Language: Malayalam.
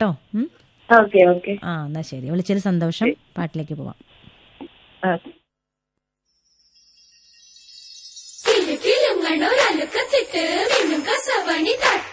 കേട്ടോ. Okay okay. ആ എന്നാ ശരി, വിളിച്ചതിൽ സന്തോഷം. പാട്ടിലേക്ക് പോവാം. കിലുങ്ങണോ അലുക്കത്തിട്ട് മിന്നും കസവണി തട്ട്